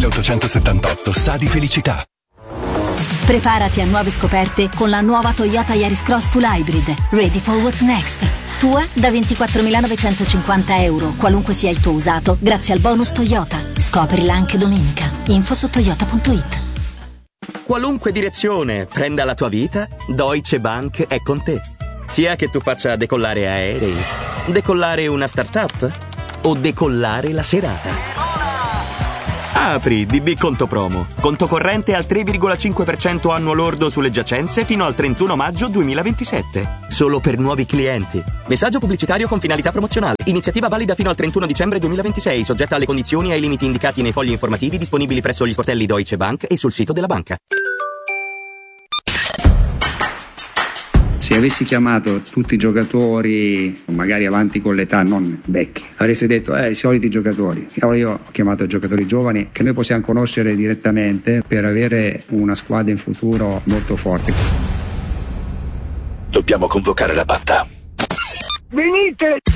1878 sa di felicità. Preparati a nuove scoperte con la nuova Toyota Yaris Cross Full Hybrid. Ready for what's next. Tua da 24.950 euro, qualunque sia il tuo usato, grazie al bonus Toyota. Scoprila anche domenica. Info su toyota.it. Qualunque direzione prenda la tua vita, Deutsche Bank è con te. Sia che tu faccia decollare aerei, decollare una startup o decollare la serata. Apri DB Conto Promo. Conto corrente al 3,5% annuo lordo sulle giacenze fino al 31 maggio 2027. Solo per nuovi clienti. Messaggio pubblicitario con finalità promozionale. Iniziativa valida fino al 31 dicembre 2026, soggetta alle condizioni e ai limiti indicati nei fogli informativi disponibili presso gli sportelli Deutsche Bank e sul sito della banca. Se avessi chiamato tutti i giocatori, magari avanti con l'età, non vecchi, avresti detto i soliti giocatori. Io ho chiamato i giocatori giovani che noi possiamo conoscere direttamente per avere una squadra in futuro molto forte. Dobbiamo convocare la banda. Venite!